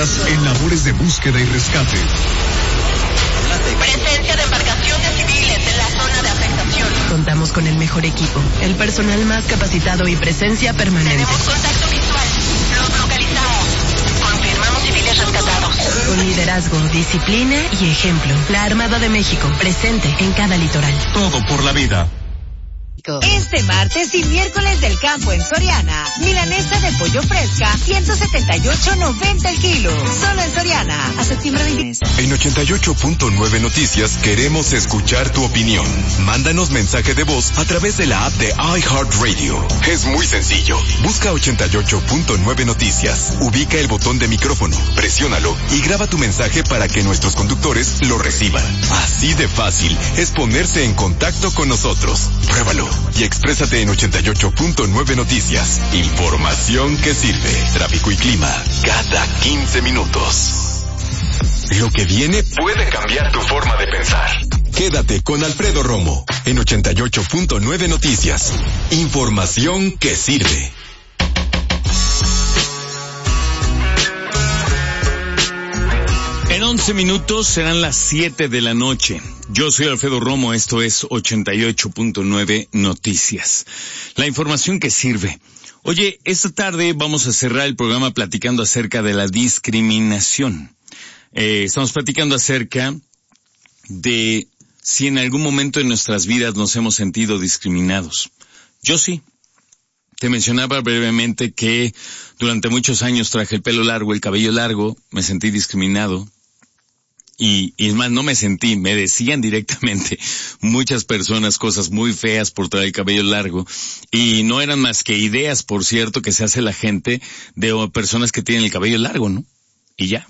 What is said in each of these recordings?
especialistas en labores de búsqueda y rescate. Presencia de embarcaciones civiles en la zona de afectación. Contamos con el mejor equipo, el personal más capacitado y presencia permanente. Tenemos contacto visual. Los localizamos. Confirmamos civiles rescatados. Con liderazgo, disciplina y ejemplo. La Armada de México, presente en cada litoral. Todo por la vida. Este martes y miércoles del campo en Soriana, milanesa de pollo fresca, 178.90 el kilo. Solo en Soriana, a septiembre 20. En 88.9 Noticias queremos escuchar tu opinión. Mándanos mensaje de voz a través de la app de iHeartRadio. Es muy sencillo. Busca 88.9 Noticias. Ubica el botón de micrófono, presiónalo y graba tu mensaje para que nuestros conductores lo reciban. Así de fácil es ponerse en contacto con nosotros. Pruébalo y exprésate en 88.9 Noticias. Información que sirve. Tráfico y clima cada 15 minutos. Lo que viene puede cambiar tu forma de pensar. Quédate con Alfredo Romo en 88.9 Noticias. Información que sirve. En 11 minutos serán las 7 de la noche. Yo soy Alfredo Romo, esto es 88.9 Noticias. La información que sirve. Oye, esta tarde vamos a cerrar el programa platicando acerca de la discriminación. Estamos platicando acerca de si en algún momento de nuestras vidas nos hemos sentido discriminados. Yo sí. Te mencionaba brevemente que durante muchos años traje el pelo largo, el cabello largo, me sentí discriminado. Y es más, no me sentí, me decían directamente muchas personas cosas muy feas por traer el cabello largo. Y no eran más que ideas, por cierto, que se hace la gente de personas que tienen el cabello largo, ¿no? Y ya.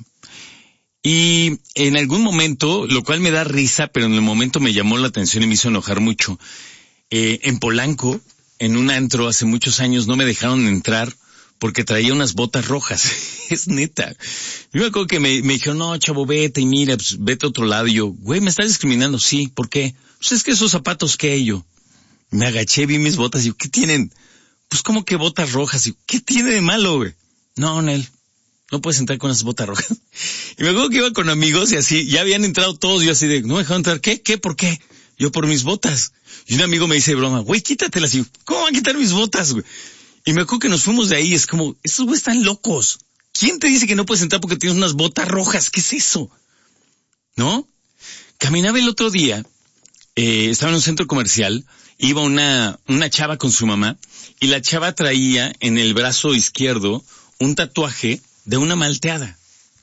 Y en algún momento, lo cual me da risa, pero en el momento me llamó la atención y me hizo enojar mucho. En Polanco, en un antro hace muchos años, no me dejaron entrar porque traía unas botas rojas. Es neta. Yo me acuerdo que me dijeron, no, chavo, vete y mira, pues vete a otro lado. Y yo, güey, ¿me estás discriminando? Sí, ¿por qué? Pues es que esos zapatos, ¿qué? Yo me agaché, vi mis botas y yo, ¿qué tienen? Pues como que botas rojas. Y yo, ¿qué tiene de malo, güey? No, Nel, no puedes entrar con esas botas rojas. Y me acuerdo que iba con amigos y así, ya habían entrado todos, y yo así de, no me dejaron entrar. ¿Qué? ¿Qué? ¿Por qué? Yo, por mis botas. Y un amigo me dice de broma, güey, quítatelas. Y yo, ¿cómo van a quitar mis botas, güey? Y me acuerdo que nos fuimos de ahí, es como, esos güeyes están locos. ¿Quién te dice que no puedes entrar porque tienes unas botas rojas? ¿Qué es eso? ¿No? Caminaba el otro día, estaba en un centro comercial, iba una chava con su mamá, y la chava traía en el brazo izquierdo un tatuaje de una malteada.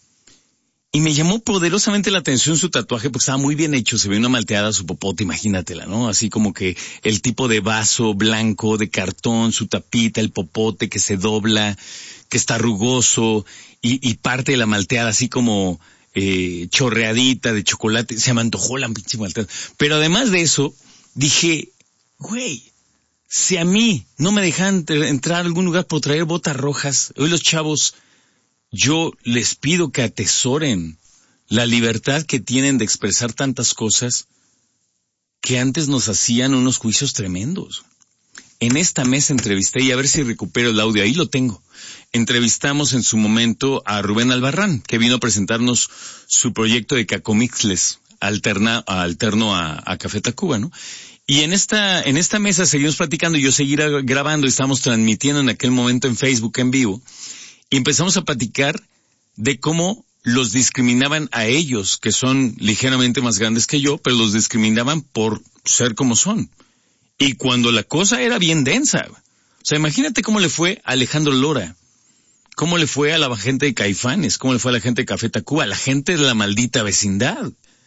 Y me llamó poderosamente la atención su tatuaje porque estaba muy bien hecho, se ve una malteada, su popote, imagínatela, ¿no? Así como que el tipo de vaso blanco, de cartón, su tapita, el popote que se dobla, que está rugoso, y parte de la malteada así como chorreadita de chocolate. Se me antojó la pinche malteada. Pero además de eso, dije, güey, si a mí no me dejan entrar a algún lugar por traer botas rojas, hoy los chavos, yo les pido que atesoren la libertad que tienen de expresar tantas cosas que antes nos hacían unos juicios tremendos. En esta mesa entrevisté, y a ver si recupero el audio, ahí lo tengo. Entrevistamos en su momento a Rubén Albarrán, que vino a presentarnos su proyecto de Cacomixles, alterno a Café Tacuba, ¿no? Y en esta mesa seguimos platicando, y yo seguí grabando, y estábamos transmitiendo en aquel momento en Facebook en vivo, y empezamos a platicar de cómo los discriminaban a ellos, que son ligeramente más grandes que yo, pero los discriminaban por ser como son. Y cuando la cosa era bien densa. O sea, imagínate cómo le fue a Alejandro Lora, cómo le fue a la gente de Caifanes, cómo le fue a la gente de Café Tacuba, a la gente de la maldita vecindad,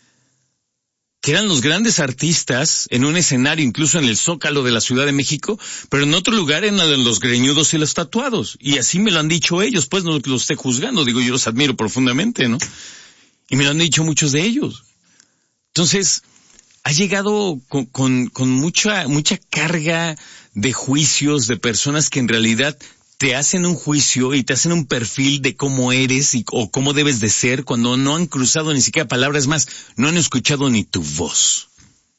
que eran los grandes artistas en un escenario, incluso en el Zócalo de la Ciudad de México, pero en otro lugar eran los greñudos y los tatuados. Y así me lo han dicho ellos, pues no los esté juzgando, digo, yo los admiro profundamente, ¿no? Y me lo han dicho muchos de ellos. Entonces, ha llegado con mucha carga de juicios de personas que en realidad te hacen un juicio y te hacen un perfil de cómo eres o cómo debes de ser cuando no han cruzado ni siquiera palabras más, no han escuchado ni tu voz.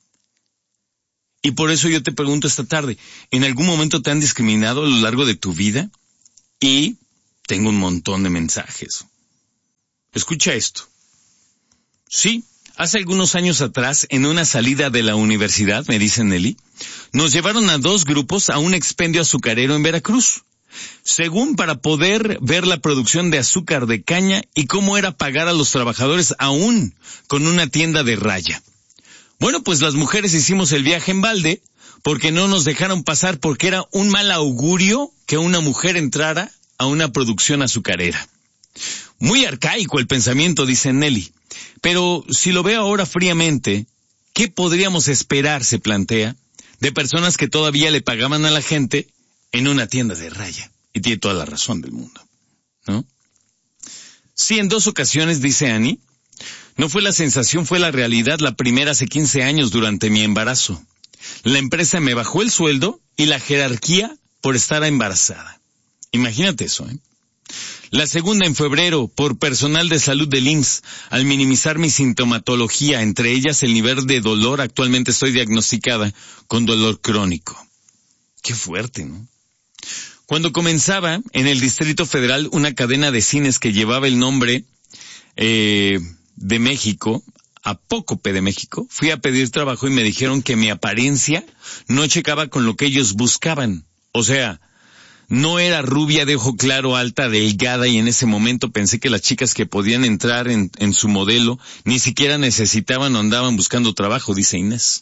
Y por eso yo te pregunto esta tarde, ¿en algún momento te han discriminado a lo largo de tu vida? Y tengo un montón de mensajes. Escucha esto. Sí, hace algunos años atrás, en una salida de la universidad, me dice Nelly, nos llevaron a 2 grupos a un expendio azucarero en Veracruz. Según para poder ver la producción de azúcar de caña y cómo era pagar a los trabajadores aún con una tienda de raya. Bueno, pues las mujeres hicimos el viaje en balde porque no nos dejaron pasar porque era un mal augurio que una mujer entrara a una producción azucarera. Muy arcaico el pensamiento, dice Nelly. Pero si lo veo ahora fríamente, ¿qué podríamos esperar, se plantea, de personas que todavía le pagaban a la gente en una tienda de raya? Y tiene toda la razón del mundo, ¿no? Sí, en 2 ocasiones, dice Annie, no fue la sensación, fue la realidad. La primera hace 15 años durante mi embarazo. La empresa me bajó el sueldo y la jerarquía por estar embarazada. Imagínate eso, ¿eh? La segunda en febrero, por personal de salud del IMSS, al minimizar mi sintomatología, entre ellas el nivel de dolor. Actualmente estoy diagnosticada con dolor crónico. Qué fuerte, ¿no? Cuando comenzaba en el Distrito Federal una cadena de cines que llevaba el nombre de México, Apócope de México, fui a pedir trabajo y me dijeron que mi apariencia no checaba con lo que ellos buscaban. O sea, no era rubia, de ojo claro, alta, delgada, y en ese momento pensé que las chicas que podían entrar en su modelo ni siquiera necesitaban o andaban buscando trabajo, dice Inés.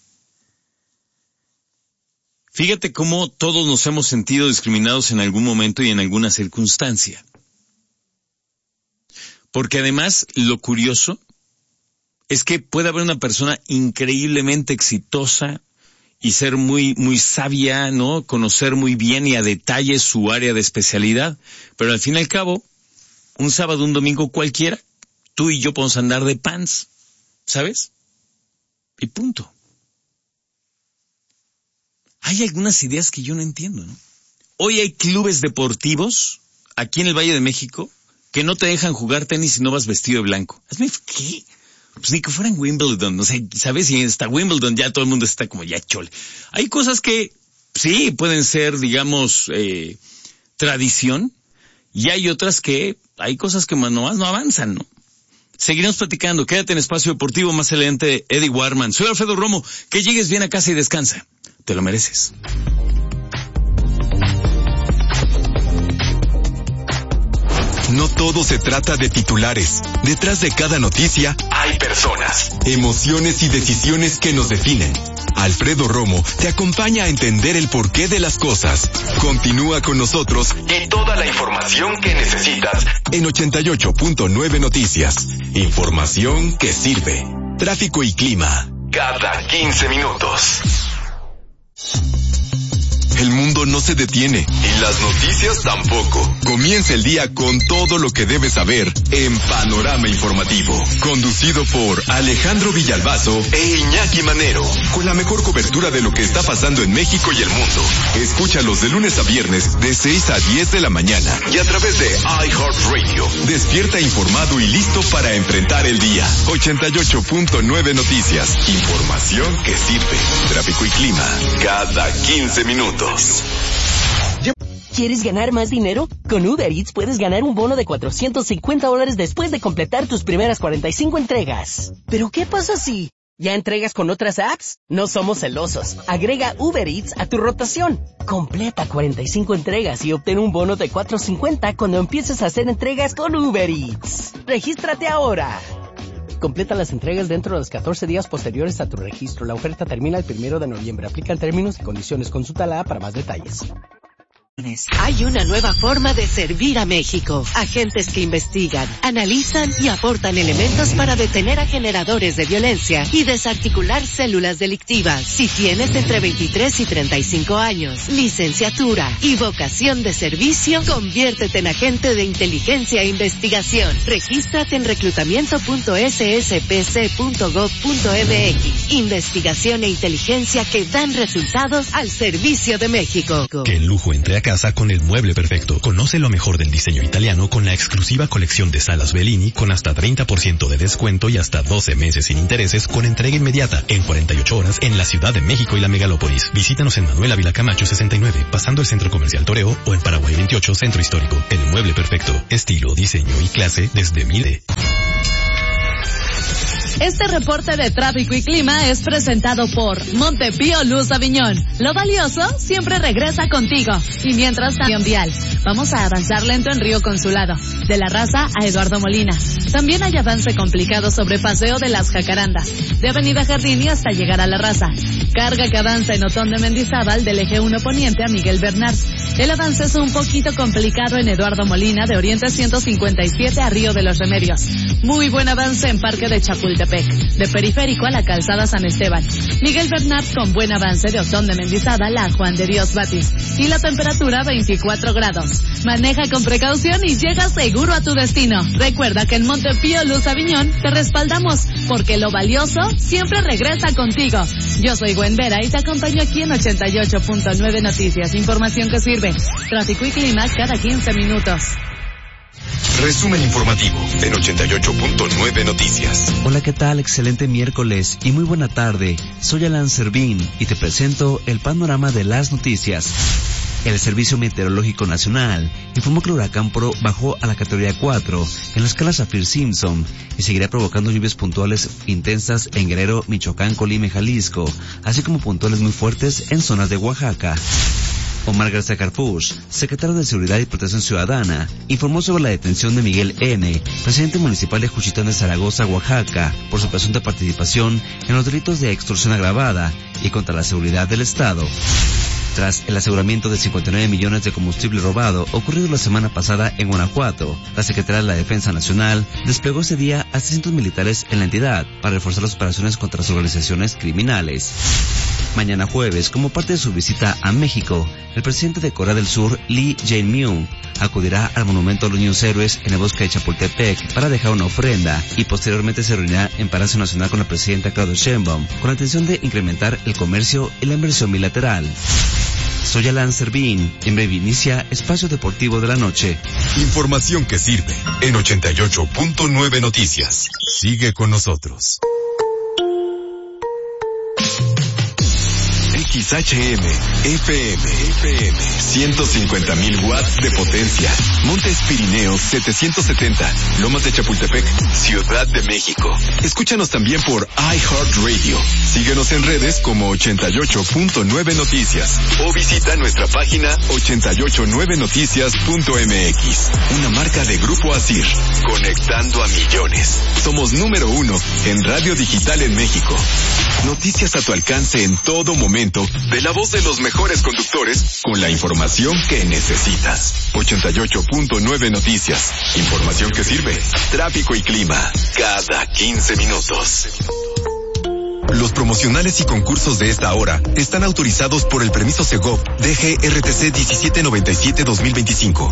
Fíjate cómo todos nos hemos sentido discriminados en algún momento y en alguna circunstancia. Porque además, lo curioso es que puede haber una persona increíblemente exitosa y ser muy, muy sabia, ¿no? Conocer muy bien y a detalle su área de especialidad. Pero al fin y al cabo, un sábado, un domingo cualquiera, tú y yo podemos andar de pants, ¿sabes? Y punto. Hay algunas ideas que yo no entiendo, ¿no? Hoy hay clubes deportivos aquí en el Valle de México que no te dejan jugar tenis si no vas vestido de blanco. Hazme, ¿qué? Pues ni que fuera en Wimbledon, no sé, ¿sabes? Si está Wimbledon ya todo el mundo está como ya chole. Hay cosas que sí pueden ser, digamos, tradición, y hay otras que, hay cosas que nomás no avanzan, ¿no? Seguiremos platicando, quédate en Espacio Deportivo, más adelante Eddie Warman. Soy Alfredo Romo, que llegues bien a casa y descansa. Te lo mereces. No todo se trata de titulares. Detrás de cada noticia hay personas, emociones y decisiones que nos definen. Alfredo Romo te acompaña a entender el porqué de las cosas. Continúa con nosotros y toda la información que necesitas en 88.9 Noticias. Información que sirve. Tráfico y clima cada 15 minutos. El mundo no se detiene y las noticias tampoco. Comienza el día con todo lo que debes saber en Panorama Informativo. Conducido por Alejandro Villalbazo e Iñaki Manero. Con la mejor cobertura de lo que está pasando en México y el mundo. Escúchalos de lunes a viernes de 6 a 10 de la mañana. Y a través de iHeartRadio. Despierta informado y listo para enfrentar el día. 88.9 Noticias. Información que sirve. Tráfico y clima cada 15 minutos. ¿Quieres ganar más dinero? Con Uber Eats puedes ganar un bono de $450 después de completar tus primeras 45 entregas. ¿Pero qué pasa si ya entregas con otras apps? No somos celosos. Agrega Uber Eats a tu rotación. Completa 45 entregas y obtén un bono de $450 cuando empieces a hacer entregas con Uber Eats. ¡Regístrate ahora! Completa las entregas dentro de los 14 días posteriores a tu registro. La oferta termina el 1 de noviembre. Aplican términos y condiciones. Consulta la app para más detalles. Hay una nueva forma de servir a México. Agentes que investigan, analizan y aportan elementos para detener a generadores de violencia y desarticular células delictivas. Si tienes entre 23 y 35 años, licenciatura y vocación de servicio, conviértete en agente de inteligencia e investigación. Regístrate en reclutamiento.sspc.gov.mx. Investigación e inteligencia que dan resultados al servicio de México. Que el lujo entre a casa con el mueble perfecto. Conoce lo mejor del diseño italiano con la exclusiva colección de salas Bellini con hasta 30% de descuento y hasta 12 meses sin intereses con entrega inmediata en 48 horas en la Ciudad de México y la Megalópolis. Visítanos en Manuel Ávila Camacho 69, pasando el Centro Comercial Toreo, o en Paraguay 28, Centro Histórico. El mueble perfecto. Estilo, diseño y clase desde Mide. Este reporte de tráfico y clima es presentado por Montepío Luz Aviñón. Lo valioso siempre regresa contigo. Y mientras tanto, vial. Vamos a avanzar lento en Río Consulado, de La Raza a Eduardo Molina. También hay avance complicado sobre Paseo de las Jacarandas, de Avenida Jardín y hasta llegar a La Raza. Carga que avanza en Otón de Mendizábal del eje 1 poniente a Miguel Bernard. El avance es un poquito complicado en Eduardo Molina de Oriente 157 a Río de los Remedios. Muy buen avance en Parque de Chapultepec, de Periférico a la Calzada San Esteban. Miguel Bernard con buen avance de Otón de Mendizábal a Juan de Dios Batis. Y la temperatura 24 grados. Maneja con precaución y llega seguro a tu destino. Recuerda que en Montepío Luz Aviñón te respaldamos, porque lo valioso siempre regresa contigo. Yo soy Gwen Vera y te acompaño aquí en 88.9 Noticias. Información que sirve. Tráfico y clima cada 15 minutos. Resumen informativo en 88.9 Noticias. Hola, ¿qué tal? Excelente miércoles y muy buena tarde. Soy Alan Servín y te presento el panorama de las noticias. El Servicio Meteorológico Nacional informó que el huracán Pro bajó a la categoría 4 en la escala Saffir-Simpson y seguirá provocando lluvias puntuales intensas en Guerrero, Michoacán, Colima y Jalisco, así como puntuales muy fuertes en zonas de Oaxaca. Omar García Carpuch, secretario de Seguridad y Protección Ciudadana, informó sobre la detención de Miguel N., presidente municipal de Juchitán de Zaragoza, Oaxaca, por su presunta participación en los delitos de extorsión agravada y contra la seguridad del Estado. Tras el aseguramiento de 59 millones de combustible robado ocurrido la semana pasada en Guanajuato, la Secretaría de la Defensa Nacional desplegó ese día a 600 militares en la entidad para reforzar las operaciones contra las organizaciones criminales. Mañana jueves, como parte de su visita a México, el presidente de Corea del Sur, Lee Jae-myung, acudirá al Monumento a los Niños Héroes en el bosque de Chapultepec para dejar una ofrenda y posteriormente se reunirá en Palacio Nacional con la presidenta Claudia Sheinbaum con la intención de incrementar el comercio y la inversión bilateral. Soy Alan Servín. En breve inicia Espacio Deportivo de la Noche. Información que sirve en 88.9 Noticias. Sigue con nosotros. XHM, FM, 150.000 watts de potencia. Montes Pirineos 770, Lomas de Chapultepec, Ciudad de México. Escúchanos también por iHeartRadio. Síguenos en redes como 88.9 Noticias o visita nuestra página 889noticias.mx. Una marca de Grupo Asir, conectando a millones. Somos número 1 en radio digital en México. Noticias a tu alcance en todo momento, de la voz de los mejores conductores, con la información que necesitas. 88.9 Noticias. Información que sirve. Tráfico y clima, cada 15 minutos. Los promocionales y concursos de esta hora están autorizados por el permiso Segov DGRTC 1797-2025.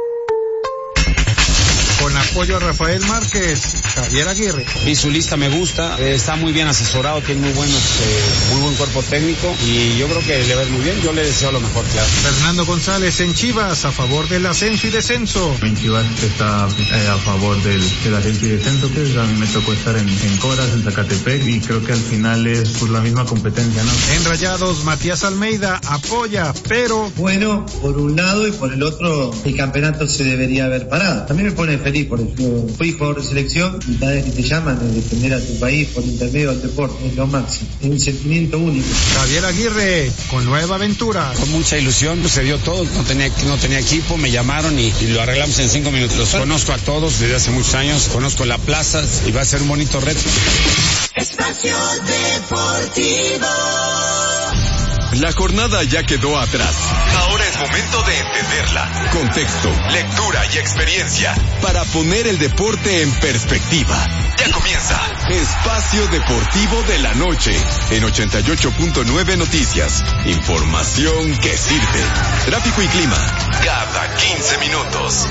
Con apoyo a Rafael Márquez, Javier Aguirre. Y su lista me gusta, está muy bien asesorado, tiene muy buen cuerpo técnico y yo creo que le va a ir muy bien, yo le deseo lo mejor, claro. Fernando González en Chivas, a favor del ascenso y descenso. En Chivas está a favor del ascenso y descenso, que a mí me tocó estar en Coras, en Zacatepec, y creo que al final es pues la misma competencia, ¿no? En Rayados, Matías Almeida apoya, pero... Bueno, por un lado, y por el otro, el campeonato se debería haber parado. También me pone feliz, por eso fui jugador de selección y cada vez que te llaman es defender a tu país por intermedio del deporte, es lo máximo, es un sentimiento único. Javier Aguirre, con nueva aventura. Con mucha ilusión, pues se dio todo, no tenía equipo, me llamaron y lo arreglamos en 5 minutos. Los conozco a todos desde hace muchos años, conozco la plaza y va a ser un bonito reto. Espacio Deportivo. La jornada ya quedó atrás. Ahora es momento de entenderla. Contexto, lectura y experiencia para poner el deporte en perspectiva. Ya comienza Espacio Deportivo de la Noche en 88.9 Noticias. Información que sirve. Tráfico y clima cada 15 minutos.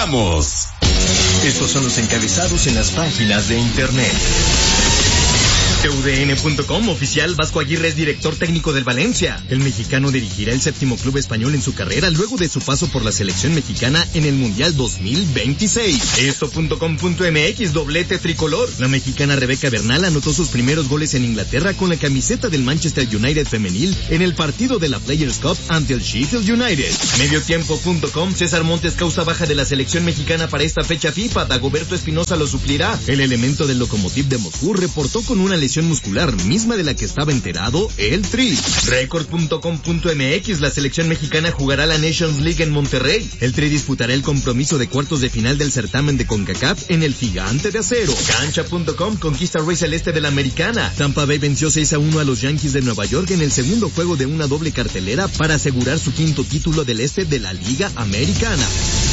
¡Arrancamos! Estos son los encabezados en las páginas de internet. TUDN.com, oficial, Vasco Aguirre es director técnico del Valencia. El mexicano dirigirá el 7º club español en su carrera luego de su paso por la selección mexicana en el Mundial 2026. Esto.com.mx, doblete tricolor. La mexicana Rebeca Bernal anotó sus primeros goles en Inglaterra con la camiseta del Manchester United femenil en el partido de la Players Cup ante el Sheffield United. Mediotiempo.com, César Montes causa baja de la selección mexicana para esta fecha FIFA. Dagoberto Espinosa lo suplirá. El elemento del Lokomotiv de Moscú reportó con una lesión muscular, misma de la que estaba enterado el Tri. Record.com.mx, la selección mexicana jugará la Nations League en Monterrey. El Tri disputará el compromiso de cuartos de final del certamen de CONCACAF en el Gigante de Acero. Cancha.com, conquista Rey Celeste de la Americana. Tampa Bay venció 6-1 a los Yankees de Nueva York en el segundo juego de una doble cartelera para asegurar su 5º título del este de la Liga Americana.